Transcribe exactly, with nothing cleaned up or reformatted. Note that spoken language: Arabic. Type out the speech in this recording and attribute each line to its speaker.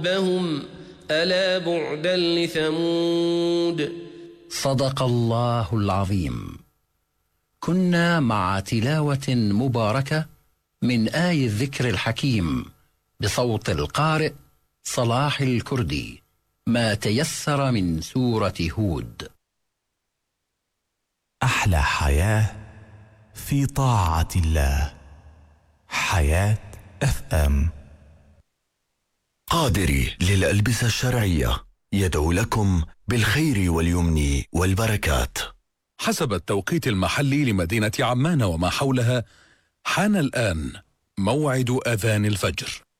Speaker 1: بهم ألا بعدا لثمود.
Speaker 2: صدق الله العظيم. كنا مع تلاوة مباركة من آي الذكر الحكيم بصوت القارئ صلاح الكردي، ما تيسر من سورة هود.
Speaker 3: أحلى حياة في طاعة الله. حياة اف ام.
Speaker 4: قادري للألبسة الشرعية يدعو لكم بالخير واليمن والبركات.
Speaker 5: حسب التوقيت المحلي لمدينة عمان وما حولها، حان الآن موعد أذان الفجر.